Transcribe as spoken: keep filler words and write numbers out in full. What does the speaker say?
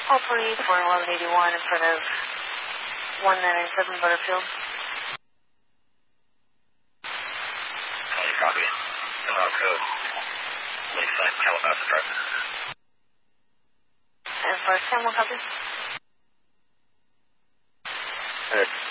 All twenty for eleven eighty-one in front of one nine nine seven Butterfield. Okay, copy. Ohio code. Lakeside, Calabasas Drive. And first time, one copy. Good.